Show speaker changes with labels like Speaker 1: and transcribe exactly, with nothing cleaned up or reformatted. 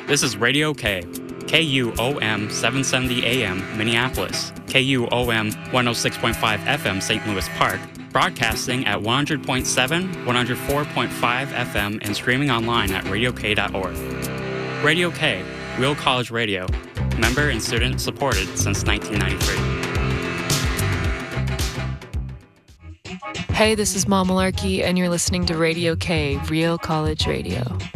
Speaker 1: This is Radio K, K U O M seven seventy A M, Minneapolis, K U O M one oh six point five F M, Saint Louis Park, broadcasting at one hundred point seven, one oh four point five F M, and streaming online at radio k dot org. Radio K, Real College Radio, member and student supported since nineteen ninety-three.
Speaker 2: Hey, this is Mom Malarkey, and you're listening to Radio K, Real College Radio.